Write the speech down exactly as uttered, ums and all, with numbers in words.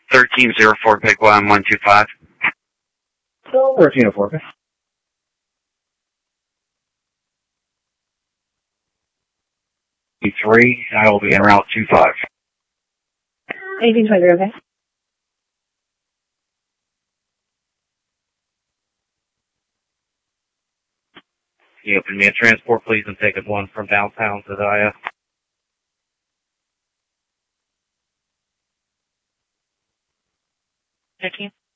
thirteen oh four, pick one one two five. thirteen oh four, okay. Three, I will be en route two five. eighteen twenty, okay. Can you open me a transport, please, and take it one from downtown to the I F? thirteen.